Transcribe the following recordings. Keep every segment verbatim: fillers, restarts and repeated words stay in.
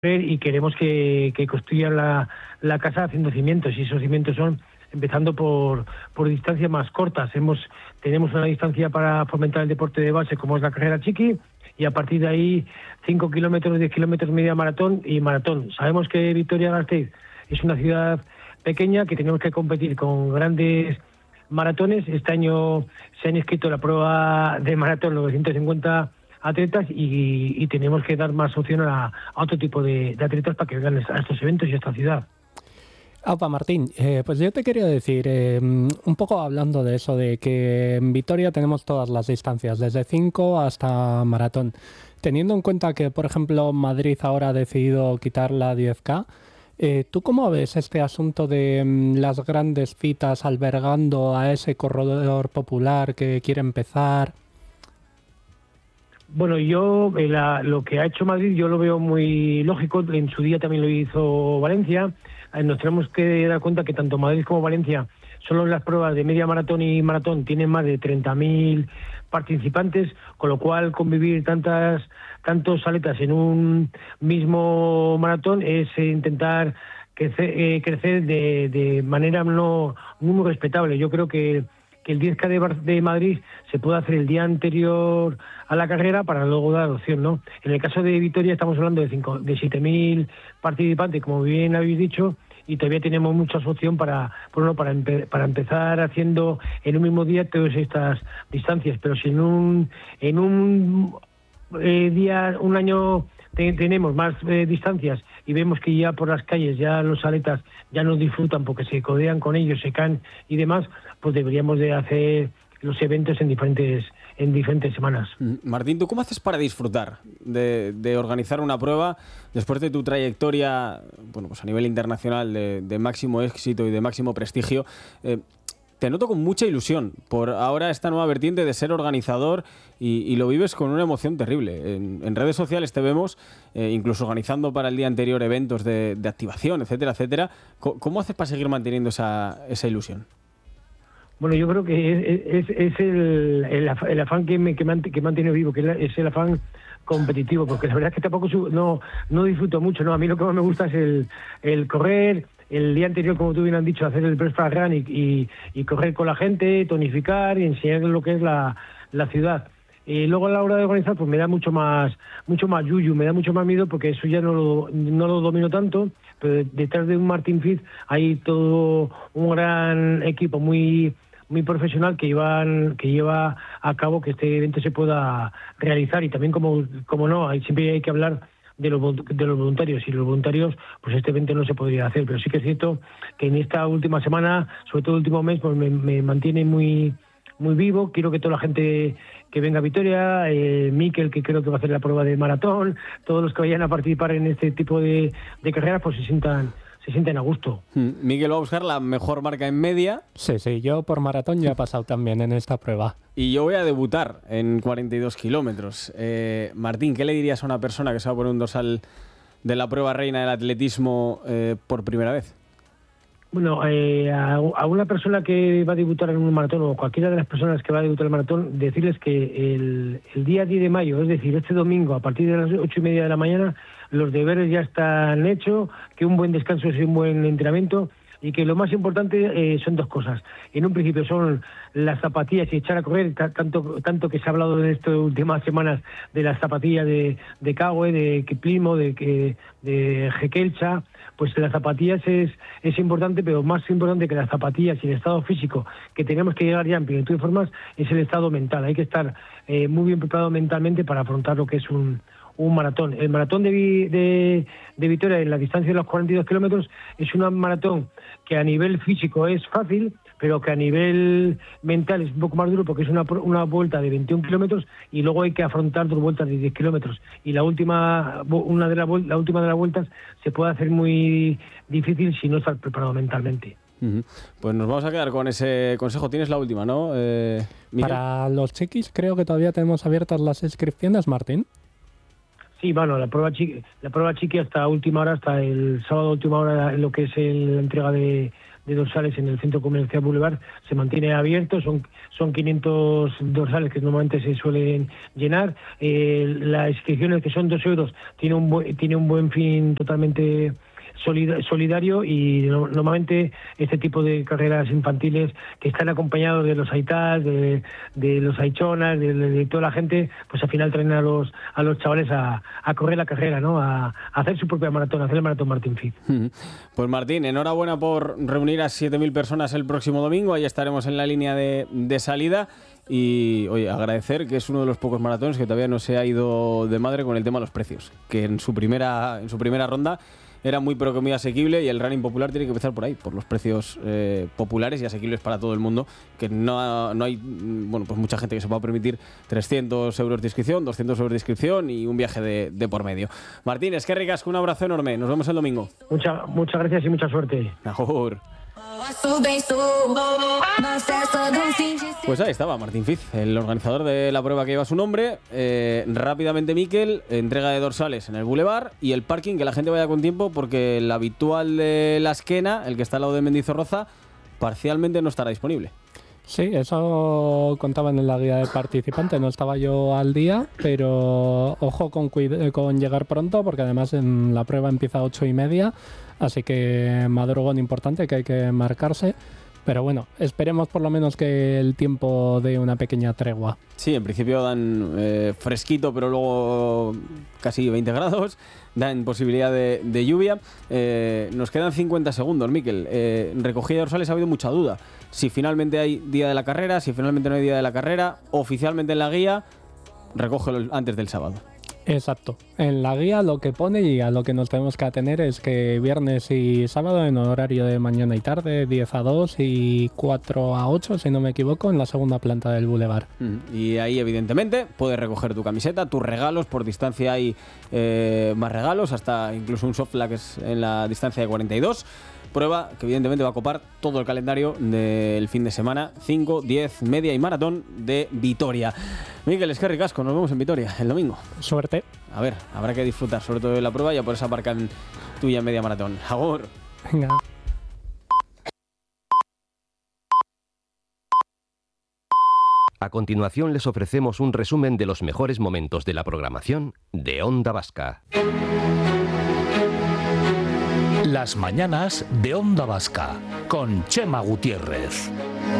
y queremos que, que construyan la, la casa haciendo cimientos, y esos cimientos son empezando por, por distancias más cortas. Hemos, tenemos una distancia para fomentar el deporte de base, como es la carrera chiqui, y a partir de ahí cinco kilómetros, diez kilómetros, media maratón y maratón. Sabemos que Vitoria-Gasteiz es una ciudad pequeña, que tenemos que competir con grandes maratones. Este año se han inscrito la prueba de maratón novecientos cincuenta atletas y, y tenemos que dar más opción a, a otro tipo de, de atletas para que vengan a estos eventos y a esta ciudad. Aupa, Martín, eh, pues yo te quería decir, eh, un poco hablando de eso, de que en Vitoria tenemos todas las distancias, desde cinco hasta maratón. Teniendo en cuenta que, por ejemplo, Madrid ahora ha decidido quitar la diez K, eh, ¿tú cómo ves este asunto de mm, las grandes citas albergando a ese corredor popular que quiere empezar? Bueno, yo eh, la, lo que ha hecho Madrid yo lo veo muy lógico. En su día también lo hizo Valencia. Eh, nos tenemos que dar cuenta que tanto Madrid como Valencia, solo en las pruebas de media maratón y maratón, tienen más de treinta mil participantes, con lo cual convivir tantas tantos atletas en un mismo maratón es eh, intentar crecer, eh, crecer de, de manera no muy respetable. Yo creo que que el diez K de, Bar- de Madrid se puede hacer el día anterior a la carrera para luego dar opción, ¿no? En el caso de Vitoria estamos hablando de, cinco, de siete mil participantes, como bien habéis dicho, y todavía tenemos mucha opción para, bueno, para, empe- para empezar haciendo en un mismo día todas estas distancias. Pero si en un, en un eh, día, un año te- tenemos más eh, distancias y vemos que ya por las calles ya los atletas ya no disfrutan porque se codean con ellos, se caen y demás, pues deberíamos de hacer los eventos en diferentes en diferentes semanas. Martín, ¿tú cómo haces para disfrutar de, de organizar una prueba después de tu trayectoria, bueno, pues a nivel internacional de, de máximo éxito y de máximo prestigio? Eh, te noto con mucha ilusión por ahora esta nueva vertiente de ser organizador y, y lo vives con una emoción terrible. En, en redes sociales te vemos, eh, incluso organizando para el día anterior eventos de, de activación, etcétera, etcétera. ¿Cómo, cómo haces para seguir manteniendo esa, esa ilusión? Bueno, yo creo que es, es, es el, el, af- el afán que me, que me, han- que me ha mantenido vivo, que es la- es el afán competitivo, porque la verdad es que tampoco su- no, no disfruto mucho, ¿no? A mí lo que más me gusta es el, el correr, el día anterior, como tú bien has dicho, hacer el breakfast run y, y, y correr con la gente, tonificar y enseñar lo que es la, la ciudad. Y luego a la hora de organizar, pues me da mucho más mucho más yuyu, me da mucho más miedo porque eso ya no lo, no lo domino tanto, pero detrás de un Martín Fitz hay todo un gran equipo muy muy profesional que llevan que lleva a cabo que este evento se pueda realizar. Y también, como como no, hay, siempre hay que hablar de los, vol- de los voluntarios, y los voluntarios, pues este evento no se podría hacer. Pero sí que es cierto que en esta última semana, sobre todo el último mes, pues me, me mantiene muy muy vivo. Quiero que toda la gente que venga a Vitoria, eh, Miquel, que creo que va a hacer la prueba de maratón, todos los que vayan a participar en este tipo de, de carreras, pues se sientan se sienten a gusto. Hmm. Miguel va a buscar la mejor marca en media. Sí, sí, yo por maratón ya he pasado también en esta prueba. Y yo voy a debutar en cuarenta y dos kilómetros. Eh, Martín, ¿qué le dirías a una persona que se va a poner un dorsal de la prueba reina del atletismo eh, por primera vez? Bueno, eh, a, a una persona que va a debutar en un maratón, o cualquiera de las personas que va a debutar en el maratón, decirles que el, el día diez de mayo, es decir, este domingo, a partir de las ocho y media de la mañana, los deberes ya están hechos, que un buen descanso es un buen entrenamiento, y que lo más importante eh, son dos cosas. En un principio son las zapatillas y echar a correr, ta- tanto tanto que se ha hablado en estas últimas semanas de las zapatillas de, de Kawe, de Kiplimo, de, que- de Jekelcha. Pues las zapatillas es, es importante, pero más importante que las zapatillas y el estado físico, que tenemos que llegar ya en plenitud de formas, es el estado mental. Hay que estar eh, muy bien preparado mentalmente para afrontar lo que es un, un maratón. El maratón de, Vi- de, de Vitoria, en la distancia de los cuarenta y dos kilómetros, es una maratón que a nivel físico es fácil, pero que a nivel mental es un poco más duro, porque es una, pro- una vuelta de veintiún kilómetros y luego hay que afrontar dos vueltas de diez kilómetros. Y la última, vu- una de la, vuel- la última de las vueltas se puede hacer muy difícil si no estás preparado mentalmente. Uh-huh. Pues nos vamos a quedar con ese consejo. Tienes la última, ¿no, eh, Miguel? Para los chiquis creo que todavía tenemos abiertas las inscripciones, Martín. Sí, bueno, la prueba chiqui, la prueba chiqui hasta última hora, hasta el sábado última hora, en lo que es el- la entrega de, de dorsales en el Centro Comercial Boulevard se mantiene abierto, son, son quinientos dorsales que normalmente se suelen llenar. Eh, las inscripciones, que son dos euros, tiene un, bu- tiene un buen fin totalmente solidario, y no, normalmente este tipo de carreras infantiles que están acompañados de los aitas, de, de los aichonas, de, de toda la gente, pues al final traen a los a los chavales a, a correr la carrera, ¿no? A, a hacer su propia maratón, a hacer el maratón Martín Fiz. Pues Martín, enhorabuena por reunir a siete mil personas el próximo domingo, ahí estaremos en la línea de, de salida. Y oye, agradecer que es uno de los pocos maratones que todavía no se ha ido de madre con el tema de los precios, que en su primera en su primera ronda era muy pero que muy asequible, y el running popular tiene que empezar por ahí, por los precios eh, populares y asequibles para todo el mundo, que no, no hay bueno pues mucha gente que se pueda permitir trescientos euros de inscripción, doscientos euros de inscripción y un viaje de, de por medio. Martín, es que ricas, un abrazo enorme, nos vemos el domingo. Mucha, muchas gracias y mucha suerte. Agur. Pues ahí estaba Martín Fiz, el organizador de la prueba que lleva su nombre. Eh, rápidamente, Miquel, entrega de dorsales en el Boulevard y el parking, que la gente vaya con tiempo, porque el habitual de La Esquena, el que está al lado de Mendizorroza, parcialmente no estará disponible. Sí, eso contaban en la guía de participante, no estaba yo al día, pero ojo con, cuida- con llegar pronto, porque además en la prueba empieza a ocho y media, así que madrugón importante que hay que marcarse. Pero bueno, esperemos por lo menos que el tiempo dé una pequeña tregua. Sí, en principio dan eh, fresquito, pero luego casi veinte grados, dan posibilidad de, de lluvia. Eh, nos quedan cincuenta segundos, Miquel. Eh, en recogida de dorsales ha habido mucha duda. Si finalmente hay día de la carrera, si finalmente no hay día de la carrera, oficialmente en la guía, recógelo antes del sábado. Exacto. En la guía lo que pone y a lo que nos tenemos que atener es que viernes y sábado en horario de mañana y tarde, diez a dos y cuatro a ocho, si no me equivoco, en la segunda planta del Boulevard. Mm, Y ahí, evidentemente, puedes recoger tu camiseta, tus regalos. Por distancia hay eh, más regalos, hasta incluso un soft flag en la distancia de cuarenta y dos. Prueba que evidentemente va a copar todo el calendario del fin de semana, cinco, diez, media y maratón de Vitoria. Miquel, es que ricasco, nos vemos en Vitoria el domingo. Suerte. A ver, habrá que disfrutar sobre todo de la prueba, ya por esa marca tuya en media maratón. Agur. Venga. A continuación les ofrecemos un resumen de los mejores momentos de la programación de Onda Vasca. Las mañanas de Onda Vasca con Chema Gutiérrez.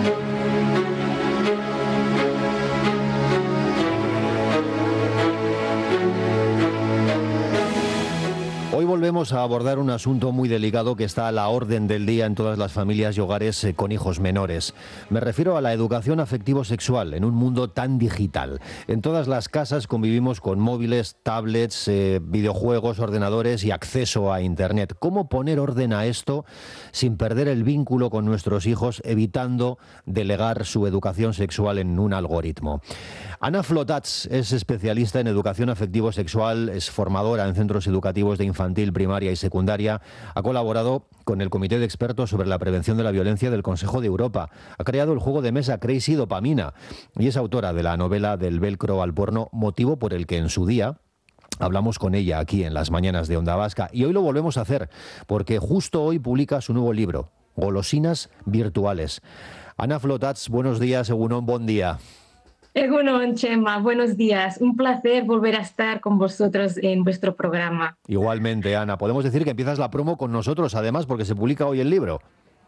Hoy volvemos a abordar un asunto muy delicado que está a la orden del día en todas las familias y hogares eh, con hijos menores. Me refiero a la educación afectivo-sexual en un mundo tan digital. En todas las casas convivimos con móviles, tablets, eh, videojuegos, ordenadores y acceso a Internet. ¿Cómo poner orden a esto sin perder el vínculo con nuestros hijos, evitando delegar su educación sexual en un algoritmo? Ana Flotats es especialista en educación afectivo-sexual, es formadora en centros educativos de infantil, primaria y secundaria. Ha colaborado con el Comité de Expertos sobre la Prevención de la Violencia del Consejo de Europa. Ha creado el juego de mesa Crazy Dopamina y es autora de la novela Del velcro al porno, motivo por el que en su día hablamos con ella aquí en las mañanas de Onda Vasca. Y hoy lo volvemos a hacer, porque justo hoy publica su nuevo libro, Golosinas virtuales. Ana Flotats, buenos días, Egunon, buen día. Egunon, Chema, buenos días. Un placer volver a estar con vosotros en vuestro programa. Igualmente, Ana. Podemos decir que empiezas la promo con nosotros, además, porque se publica hoy el libro.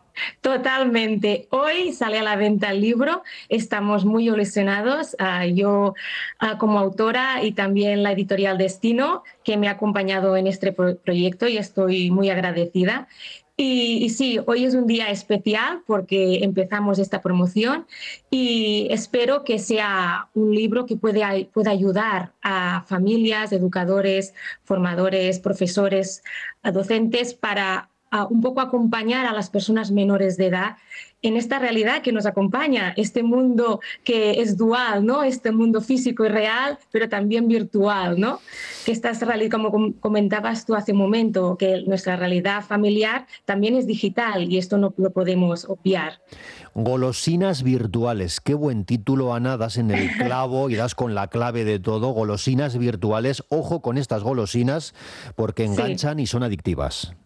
Totalmente. Hoy sale a la venta el libro. Estamos muy ilusionados. Uh, yo uh, como autora y también la editorial Destino, que me ha acompañado en este pro- proyecto y estoy muy agradecida. Y, y sí, hoy es un día especial porque empezamos esta promoción y espero que sea un libro que puede, pueda ayudar a familias, educadores, formadores, profesores, a docentes para a un poco acompañar a las personas menores de edad en esta realidad que nos acompaña, este mundo que es dual, ¿no? Este mundo físico y real, pero también virtual, ¿no? Que estas, como comentabas tú hace un momento, que nuestra realidad familiar también es digital y esto no lo podemos obviar. Golosinas virtuales, qué buen título, Ana, das en el clavo y das con la clave de todo. Golosinas virtuales, ojo con estas golosinas porque enganchan sí. y son adictivas.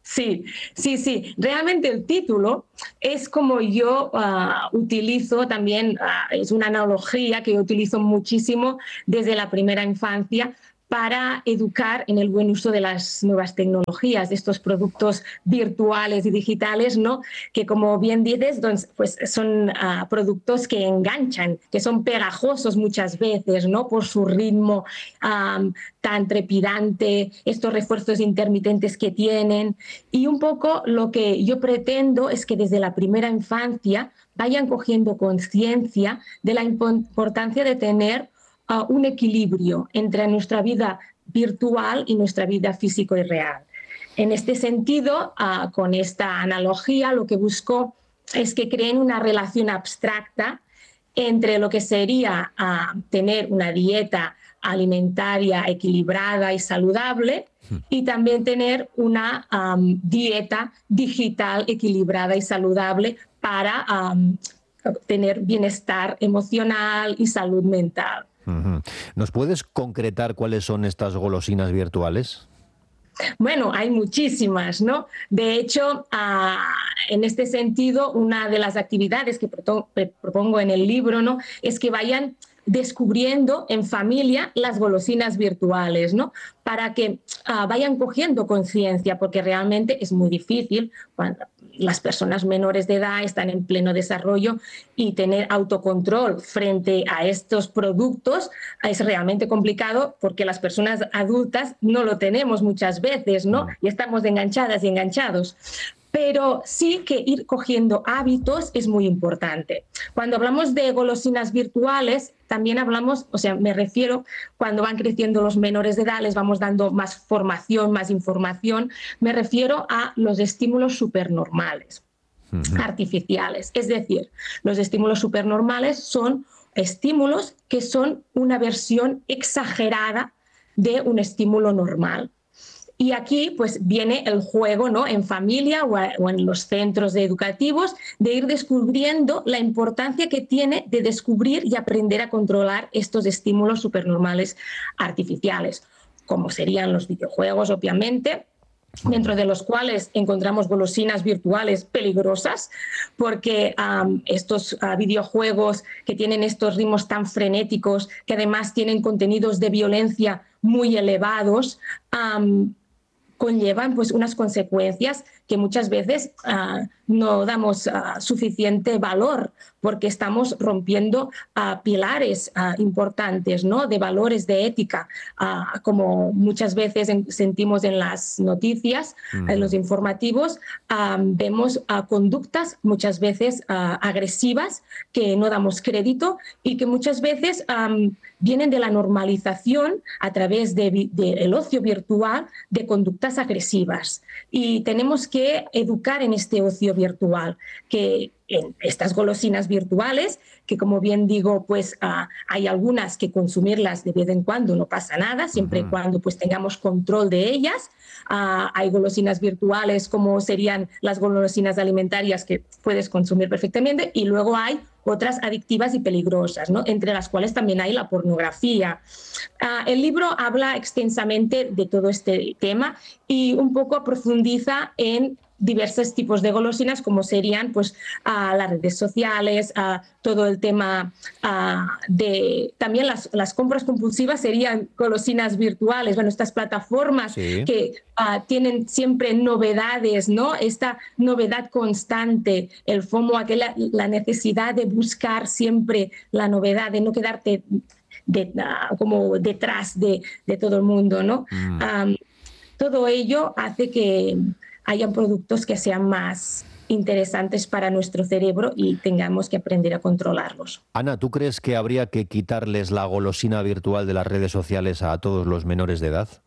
Sí, sí, sí. Realmente el título es como yo uh, utilizo también, uh, es una analogía que yo utilizo muchísimo desde la primera infancia para educar en el buen uso de las nuevas tecnologías, de estos productos virtuales y digitales, ¿no? Que como bien dices, pues son uh, productos que enganchan, que son pegajosos muchas veces, ¿no? Por su ritmo um, tan trepidante, estos refuerzos intermitentes que tienen. Y un poco lo que yo pretendo es que desde la primera infancia vayan cogiendo conciencia de la importancia de tener Uh, un equilibrio entre nuestra vida virtual y nuestra vida físico y real. En este sentido, uh, con esta analogía, lo que busco es que creen una relación abstracta entre lo que sería uh, tener una dieta alimentaria equilibrada y saludable y también tener una um, dieta digital equilibrada y saludable para um, tener bienestar emocional y salud mental. Uh-huh. ¿Nos puedes concretar cuáles son estas golosinas virtuales? Bueno, hay muchísimas, ¿no? De hecho, uh, en este sentido, una de las actividades que propongo en el libro, ¿no?, es que vayan descubriendo en familia las golosinas virtuales, ¿no? Para que uh, vayan cogiendo conciencia, porque realmente es muy difícil cuando las personas menores de edad están en pleno desarrollo y tener autocontrol frente a estos productos es realmente complicado porque las personas adultas no lo tenemos muchas veces, ¿no? Y estamos enganchadas y enganchados. Pero sí que ir cogiendo hábitos es muy importante. Cuando hablamos de golosinas virtuales, también hablamos, o sea, me refiero, cuando van creciendo los menores de edad, les vamos dando más formación, más información, me refiero a los estímulos supernormales, uh-huh. artificiales. Es decir, los estímulos supernormales son estímulos que son una versión exagerada de un estímulo normal. Y aquí pues viene el juego, ¿no?, en familia o, a, o en los centros educativos, de ir descubriendo la importancia que tiene de descubrir y aprender a controlar estos estímulos supernormales artificiales, como serían los videojuegos, obviamente, dentro de los cuales encontramos golosinas virtuales peligrosas, porque um, estos uh, videojuegos que tienen estos ritmos tan frenéticos, que además tienen contenidos de violencia muy elevados, um, conllevan pues unas consecuencias que muchas veces uh, no damos uh, suficiente valor, porque estamos rompiendo uh, pilares uh, importantes, ¿no?, de valores de ética, uh, como muchas veces en, sentimos en las noticias, mm. en los informativos, um, vemos uh, conductas muchas veces uh, agresivas que no damos crédito y que muchas veces um, vienen de la normalización a través del de, de ocio virtual de conductas agresivas. Y tenemos que educar en este ocio virtual, que en estas golosinas virtuales, que como bien digo, pues uh, hay algunas que consumirlas de vez en cuando no pasa nada, siempre uh-huh. y cuando pues tengamos control de ellas. Uh, hay golosinas virtuales como serían las golosinas alimentarias que puedes consumir perfectamente, y luego hay otras adictivas y peligrosas, ¿no?, entre las cuales también hay la pornografía. Uh, el libro habla extensamente de todo este tema y un poco profundiza en diversos tipos de golosinas, como serían pues uh, las redes sociales, uh, todo el tema uh, de también las, las compras compulsivas serían golosinas virtuales. Bueno, estas plataformas sí. que uh, tienen siempre novedades, ¿no? Esta novedad constante, el FOMO, aquella, la necesidad de buscar siempre la novedad, de no quedarte de, uh, como detrás de, de todo el mundo, ¿no? Mm. Um, todo ello hace que hayan productos que sean más interesantes para nuestro cerebro y tengamos que aprender a controlarlos. Ana, ¿tú crees que habría que quitarles la golosina virtual de las redes sociales a todos los menores de edad?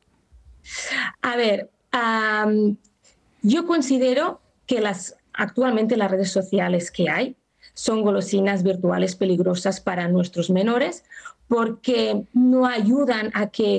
A ver, um, yo considero que las, actualmente las redes sociales que hay son golosinas virtuales peligrosas para nuestros menores, porque no ayudan a que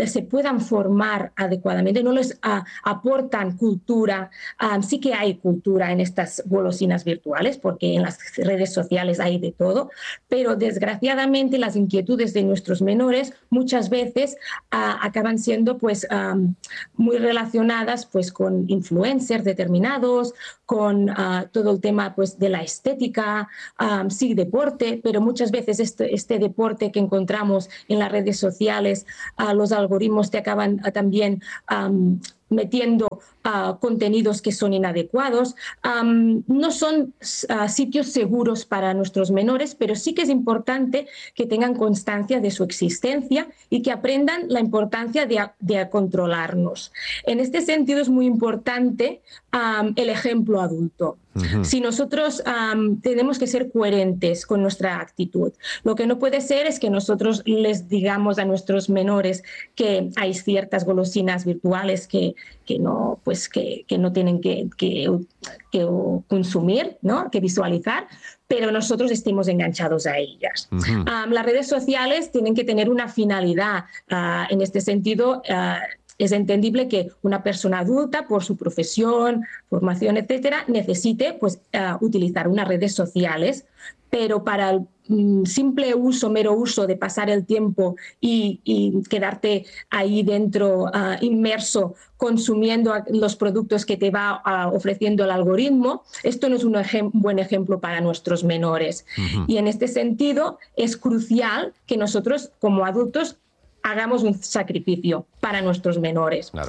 se puedan formar adecuadamente, no les uh, aportan cultura. Um, sí que hay cultura en estas golosinas virtuales, porque en las redes sociales hay de todo, pero desgraciadamente las inquietudes de nuestros menores muchas veces uh, acaban siendo pues, um, muy relacionadas pues, con influencers determinados, con uh, todo el tema pues, de la estética, um, sí, deporte, pero muchas veces este, este deporte que encontramos en las redes sociales, uh, los algoritmos te acaban uh, también um, metiendo uh, contenidos que son inadecuados. Um, no son uh, sitios seguros para nuestros menores, pero sí que es importante que tengan constancia de su existencia y que aprendan la importancia de, de controlarnos. En este sentido es muy importante um, el ejemplo adulto. Uh-huh. Si nosotros um, tenemos que ser coherentes con nuestra actitud, lo que no puede ser es que nosotros les digamos a nuestros menores que hay ciertas golosinas virtuales que, que, no, pues que, que no tienen que, que, que consumir, ¿no? Que visualizar, pero nosotros estemos enganchados a ellas. Uh-huh. Um, las redes sociales tienen que tener una finalidad. Uh, en este sentido, uh, es entendible que una persona adulta, por su profesión, formación, etcétera, necesite pues, uh, utilizar unas redes sociales, pero para el um, simple uso, mero uso de pasar el tiempo y, y quedarte ahí dentro, uh, inmerso, consumiendo los productos que te va uh, ofreciendo el algoritmo, esto no es un ejem- buen ejemplo para nuestros menores. Uh-huh. Y en este sentido es crucial que nosotros, como adultos, hagamos un sacrificio para nuestros menores. Claro.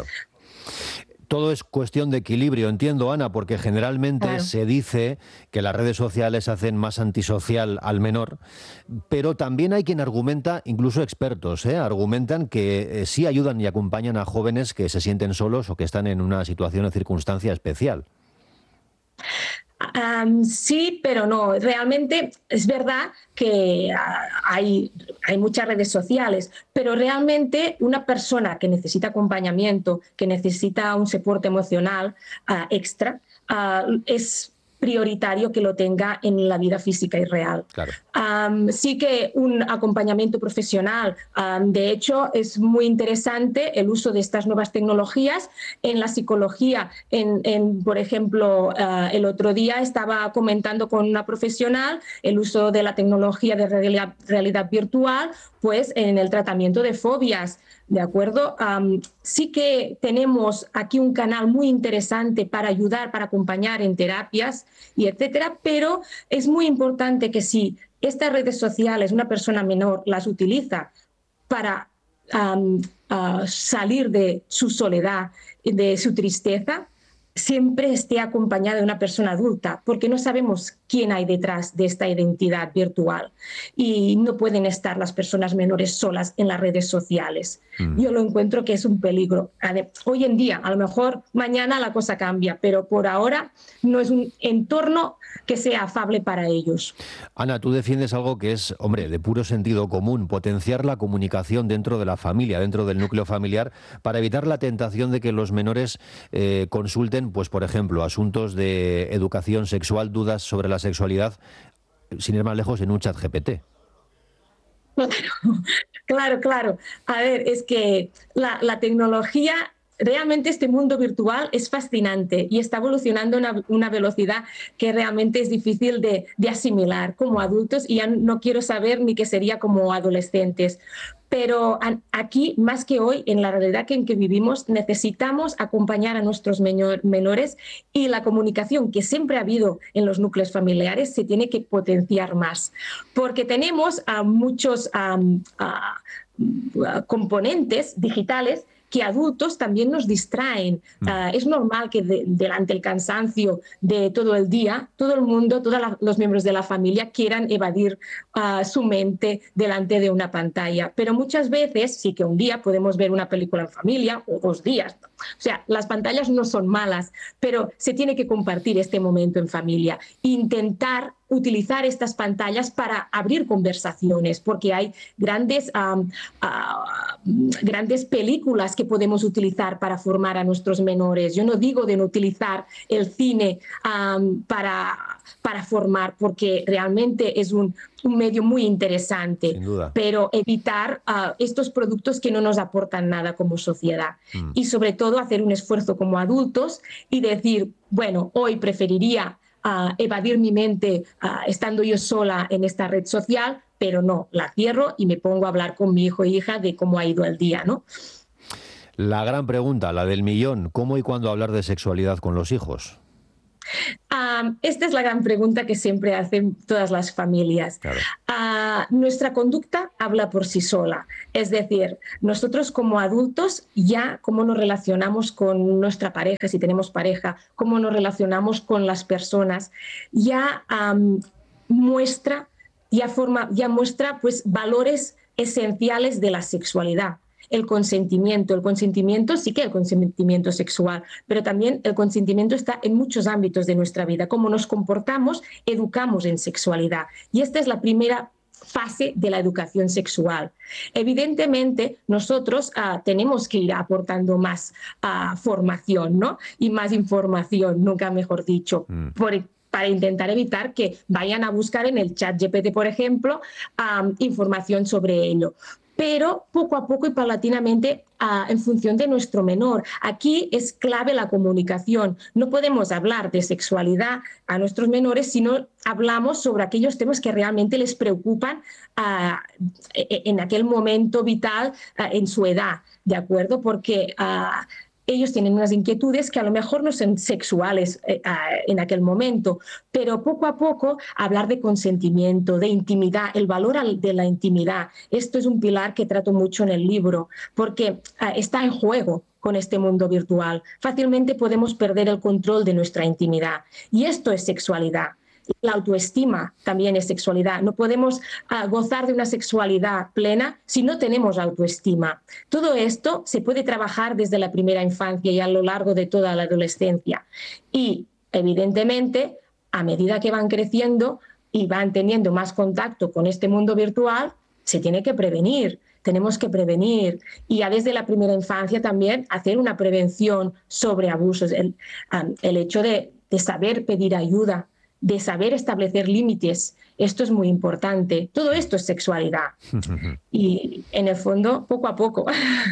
Todo es cuestión de equilibrio, entiendo, Ana, porque generalmente claro. se dice que las redes sociales hacen más antisocial al menor, pero también hay quien argumenta, incluso expertos, ¿eh? argumentan que eh, sí ayudan y acompañan a jóvenes que se sienten solos o que están en una situación o circunstancia especial. Um, sí, pero no. Realmente es verdad que uh, hay, hay muchas redes sociales, pero realmente una persona que necesita acompañamiento, que necesita un soporte emocional uh, extra, uh, es prioritario que lo tenga en la vida física y real. Claro. Um, sí que un acompañamiento profesional, um, de hecho, es muy interesante el uso de estas nuevas tecnologías en la psicología. En, en, por ejemplo, uh, el otro día estaba comentando con una profesional el uso de la tecnología de realidad, realidad virtual, pues en el tratamiento de fobias. ¿De acuerdo? Um, sí que tenemos aquí un canal muy interesante para ayudar, para acompañar en terapias y etcétera, pero es muy importante que si estas redes sociales, una persona menor las utiliza para um, uh, salir de su soledad, de su tristeza, siempre esté acompañada de una persona adulta, porque no sabemos quién hay detrás de esta identidad virtual y no pueden estar las personas menores solas en las redes sociales. Mm. Yo lo encuentro que es un peligro. Hoy en día, a lo mejor mañana la cosa cambia, pero por ahora no es un entorno que sea afable para ellos. Ana, tú defiendes algo que es, hombre, de puro sentido común, potenciar la comunicación dentro de la familia, dentro del núcleo familiar, para evitar la tentación de que los menores eh, consulten, pues por ejemplo, asuntos de educación sexual, dudas sobre la sexualidad, sin ir más lejos, en un chat G P T. Claro, claro. A ver, es que la, la tecnología... Realmente este mundo virtual es fascinante y está evolucionando a una, una velocidad que realmente es difícil de, de asimilar como adultos, y ya no quiero saber ni qué sería como adolescentes. Pero a, aquí, más que hoy, en la realidad en que vivimos, necesitamos acompañar a nuestros menor, menores, y la comunicación que siempre ha habido en los núcleos familiares se tiene que potenciar más. Porque tenemos a muchos um, a, a componentes digitales que adultos también nos distraen. Mm. Uh, es normal que de, delante del cansancio de todo el día, todo el mundo, todos la, los miembros de la familia quieran evadir uh, su mente delante de una pantalla. Pero muchas veces sí que un día podemos ver una película en familia, o dos días. O sea, las pantallas no son malas, pero se tiene que compartir este momento en familia. Intentar utilizar estas pantallas para abrir conversaciones, porque hay grandes, um, uh, grandes películas que podemos utilizar para formar a nuestros menores. Yo no digo de no utilizar el cine um, para para formar, porque realmente es un, un medio muy interesante. Sin duda. Pero evitar uh, estos productos que no nos aportan nada como sociedad. Mm. Y sobre todo hacer un esfuerzo como adultos y decir, bueno, hoy preferiría uh, evadir mi mente uh, estando yo sola en esta red social, pero no, la cierro y me pongo a hablar con mi hijo e hija de cómo ha ido el día, ¿no? La gran pregunta, la del millón, ¿cómo y cuándo hablar de sexualidad con los hijos? Um, esta es la gran pregunta que siempre hacen todas las familias. Claro. Uh, nuestra conducta habla por sí sola. Es decir, nosotros como adultos ya cómo nos relacionamos con nuestra pareja, si tenemos pareja, cómo nos relacionamos con las personas, ya um, muestra, ya forma, ya muestra pues, valores esenciales de la sexualidad. El consentimiento. El consentimiento sí que el consentimiento sexual, pero también el consentimiento está en muchos ámbitos de nuestra vida. Cómo nos comportamos, educamos en sexualidad. Y esta es la primera fase de la educación sexual. Evidentemente, nosotros uh, tenemos que ir aportando más uh, formación, ¿no? Y más información, nunca mejor dicho, mm. por para intentar evitar que vayan a buscar en el chat G P T, por ejemplo, um, información sobre ello. Pero poco a poco y paulatinamente uh, en función de nuestro menor. Aquí es clave la comunicación. No podemos hablar de sexualidad a nuestros menores si no hablamos sobre aquellos temas que realmente les preocupan uh, en aquel momento vital uh, en su edad, ¿de acuerdo? Porque uh, ellos tienen unas inquietudes que a lo mejor no son sexuales eh, en aquel momento, pero poco a poco hablar de consentimiento, de intimidad, el valor de la intimidad. Esto es un pilar que trato mucho en el libro, porque eh, está en juego con este mundo virtual. Fácilmente podemos perder el control de nuestra intimidad y esto es sexualidad. La autoestima también es sexualidad. No podemos uh, gozar de una sexualidad plena si no tenemos autoestima. Todo esto se puede trabajar desde la primera infancia y a lo largo de toda la adolescencia. Y, evidentemente, a medida que van creciendo y van teniendo más contacto con este mundo virtual, se tiene que prevenir. Tenemos que prevenir y ya desde la primera infancia también hacer una prevención sobre abusos. El, um, el hecho de, de saber pedir ayuda, de saber establecer límites. Esto es muy importante. Todo esto es sexualidad. Y en el fondo, poco a poco.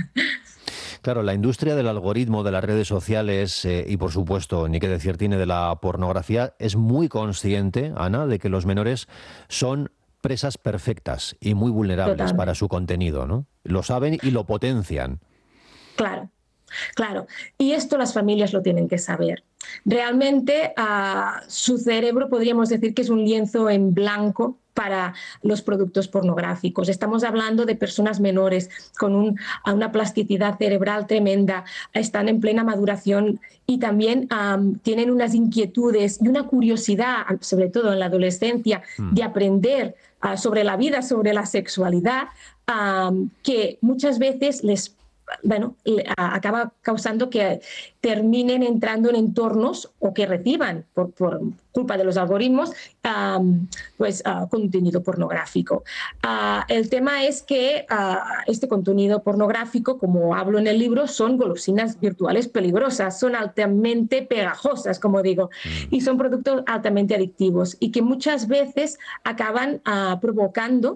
Claro, la industria del algoritmo, de las redes sociales eh, y, por supuesto, ni qué decir tiene de la pornografía, es muy consciente, Ana, de que los menores son presas perfectas y muy vulnerables Totalmente. Para su contenido, ¿no? Lo saben y lo potencian. Claro. Claro, y esto las familias lo tienen que saber. Realmente uh, su cerebro podríamos decir que es un lienzo en blanco para los productos pornográficos. Estamos hablando de personas menores con un, una plasticidad cerebral tremenda, están en plena maduración y también um, tienen unas inquietudes y una curiosidad, sobre todo en la adolescencia, mm. de aprender uh, sobre la vida, sobre la sexualidad, um, que muchas veces les bueno, acaba causando que terminen entrando en entornos o que reciban por, por culpa de los algoritmos um, pues uh, contenido pornográfico. Uh, el tema es que uh, este contenido pornográfico, como hablo en el libro, son golosinas virtuales peligrosas, son altamente pegajosas, como digo, mm. y son productos altamente adictivos y que muchas veces acaban uh, provocando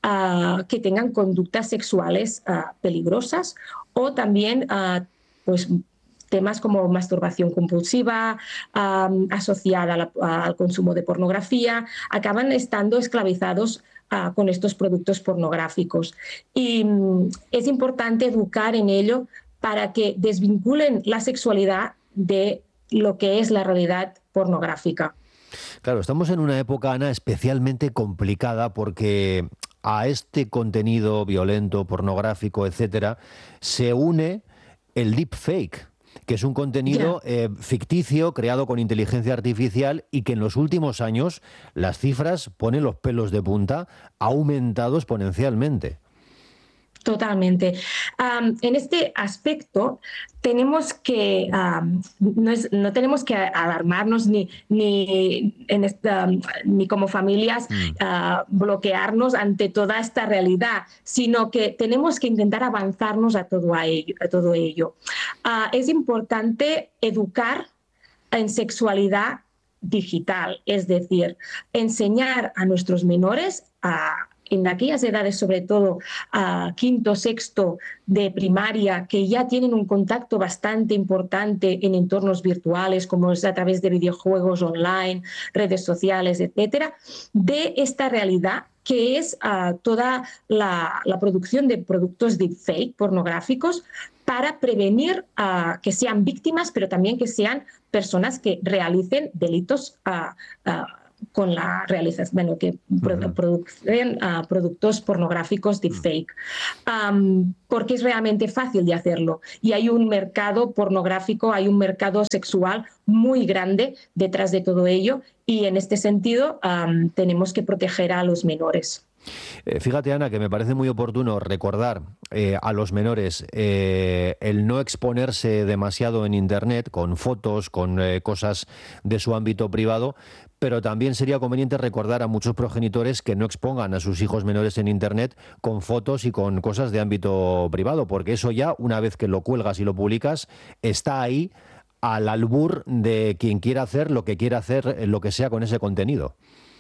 uh, que tengan conductas sexuales uh, peligrosas o también uh, pues temas como masturbación compulsiva um, asociada a la, a, al consumo de pornografía, acaban estando esclavizados uh, con estos productos pornográficos. Y um, es importante educar en ello para que desvinculen la sexualidad de lo que es la realidad pornográfica. Claro, estamos en una época, Ana, especialmente complicada porque a este contenido violento, pornográfico, etcétera, se une el deepfake, que es un contenido yeah. eh, ficticio, creado con inteligencia artificial y que en los últimos años las cifras ponen los pelos de punta, ha aumentado exponencialmente. Totalmente. Um, en este aspecto tenemos que um, no, es, no tenemos que alarmarnos ni ni en esta, ni como familias mm. uh, bloquearnos ante toda esta realidad, sino que tenemos que intentar avanzarnos a todo a ello. A todo ello. Uh, es importante educar en sexualidad digital, es decir, enseñar a nuestros menores a en aquellas edades, sobre todo a quinto, sexto de primaria, que ya tienen un contacto bastante importante en entornos virtuales, como es a través de videojuegos online, redes sociales, etcétera, de esta realidad que es uh, toda la, la producción de productos deepfake pornográficos para prevenir uh, que sean víctimas, pero también que sean personas que realicen delitos uh, uh, con la realización, bueno, que uh-huh. producen uh, productos pornográficos deepfake, um, porque es realmente fácil de hacerlo. Y hay un mercado pornográfico, hay un mercado sexual muy grande detrás de todo ello, y en este sentido um, tenemos que proteger a los menores. Eh, fíjate, Ana, que me parece muy oportuno recordar eh, a los menores eh, el no exponerse demasiado en Internet con fotos, con eh, cosas de su ámbito privado, pero también sería conveniente recordar a muchos progenitores que no expongan a sus hijos menores en Internet con fotos y con cosas de ámbito privado, porque eso ya, una vez que lo cuelgas y lo publicas, está ahí al albur de quien quiera hacer lo que quiera hacer, lo que sea con ese contenido.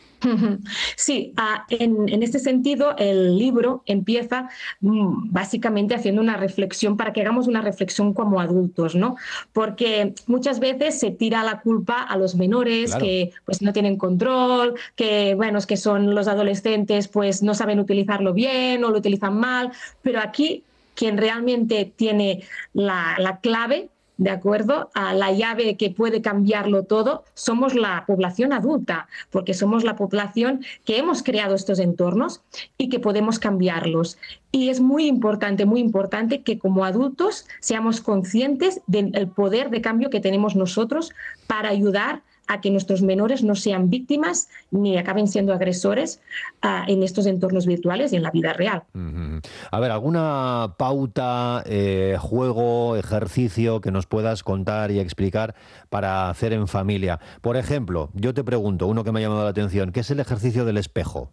Sí, uh, en, en este sentido el libro empieza mm, básicamente haciendo una reflexión para que hagamos una reflexión como adultos, ¿no? Porque muchas veces se tira la culpa a los menores, claro, que pues no tienen control, que bueno, es que son los adolescentes, pues no saben utilizarlo bien o lo utilizan mal, pero aquí quien realmente tiene la, la clave, ¿de acuerdo? A la llave que puede cambiarlo todo, somos la población adulta, porque somos la población que hemos creado estos entornos y que podemos cambiarlos. Y es muy importante, muy importante que como adultos seamos conscientes del poder de cambio que tenemos nosotros para ayudar a que nuestros menores no sean víctimas ni acaben siendo agresores uh, en estos entornos virtuales y en la vida real. Uh-huh. A ver, ¿alguna pauta, eh, juego, ejercicio que nos puedas contar y explicar para hacer en familia? Por ejemplo, yo te pregunto, uno que me ha llamado la atención, ¿qué es el ejercicio del espejo?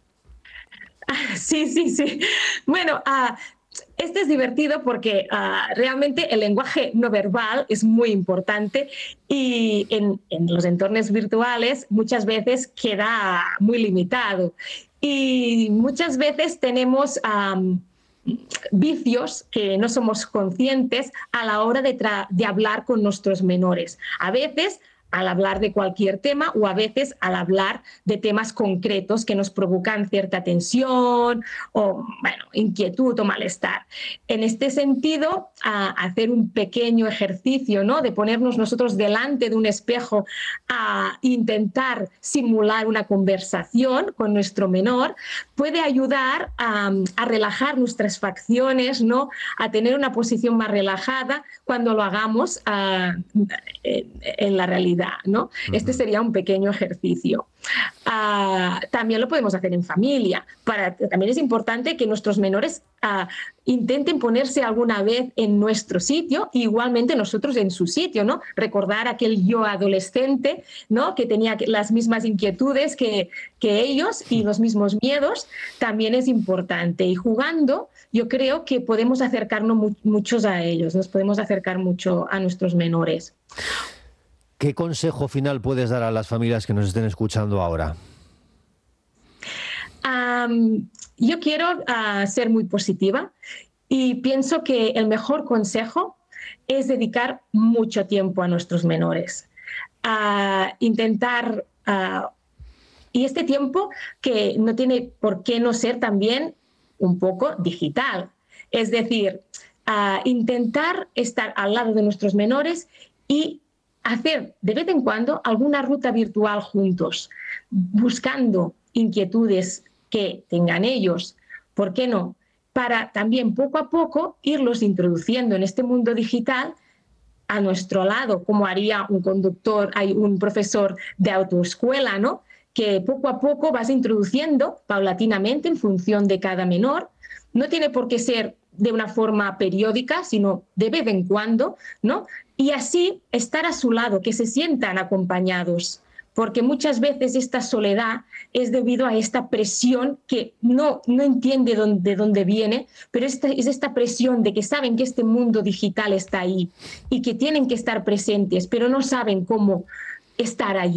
Sí, sí, sí. Bueno, uh, este es divertido porque uh, realmente el lenguaje no verbal es muy importante y en, en los entornos virtuales muchas veces queda muy limitado. Y muchas veces tenemos um, vicios que no somos conscientes a la hora de, tra- de hablar con nuestros menores. A veces al hablar de cualquier tema o a veces al hablar de temas concretos que nos provocan cierta tensión o, bueno, inquietud o malestar. En este sentido, a hacer un pequeño ejercicio, ¿no?, de ponernos nosotros delante de un espejo a intentar simular una conversación con nuestro menor puede ayudar a, a relajar nuestras facciones, ¿no?, a tener una posición más relajada cuando lo hagamos uh, en, en la realidad, ¿no? Uh-huh. Este sería un pequeño ejercicio. Uh, también lo podemos hacer en familia. Para, también es importante que nuestros menores uh, intenten ponerse alguna vez en nuestro sitio, igualmente nosotros en su sitio, ¿no? Recordar aquel yo adolescente, ¿no?, que tenía las mismas inquietudes que, que ellos y los mismos miedos, también es importante. Y jugando, yo creo que podemos acercarnos mu- muchos a ellos, nos podemos acercar mucho a nuestros menores. ¿Qué consejo final puedes dar a las familias que nos estén escuchando ahora? Um, yo quiero uh, ser muy positiva y pienso que el mejor consejo es dedicar mucho tiempo a nuestros menores. Uh, intentar, uh, y este tiempo que no tiene por qué no ser también un poco digital. Es decir, uh, intentar estar al lado de nuestros menores y hacer de vez en cuando alguna ruta virtual juntos, buscando inquietudes que tengan ellos, ¿por qué no?, para también poco a poco irlos introduciendo en este mundo digital a nuestro lado, como haría un conductor, hay un profesor de autoescuela, ¿no?, que poco a poco vas introduciendo paulatinamente en función de cada menor. No tiene por qué ser de una forma periódica, sino de vez en cuando, ¿no? Y así estar a su lado, que se sientan acompañados, porque muchas veces esta soledad es debido a esta presión que no, no entiende dónde, de dónde viene, pero esta, es esta presión de que saben que este mundo digital está ahí y que tienen que estar presentes, pero no saben cómo estar allí.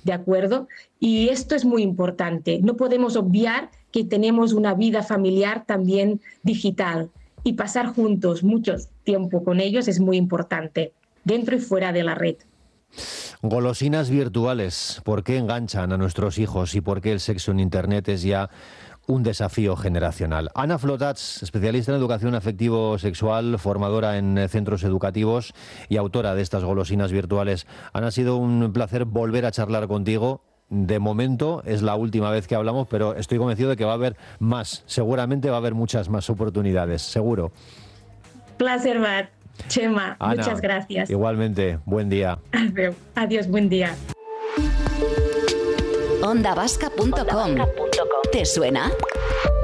¿de acuerdo? Y esto es muy importante. No podemos obviar que tenemos una vida familiar también digital y pasar juntos mucho tiempo con ellos es muy importante, dentro y fuera de la red. Golosinas virtuales, ¿por qué enganchan a nuestros hijos y por qué el sexo en Internet es ya un desafío generacional? Ana Flotats, especialista en educación afectivo-sexual, formadora en centros educativos y autora de estas golosinas virtuales. Ana, ha sido un placer volver a charlar contigo. De momento es la última vez que hablamos, pero estoy convencido de que va a haber más. Seguramente va a haber muchas más oportunidades, seguro. Placer, Matt. Chema, Ana, muchas gracias. Igualmente, buen día. Adiós, adiós, buen día. onda vasca punto com. ¿Te suena?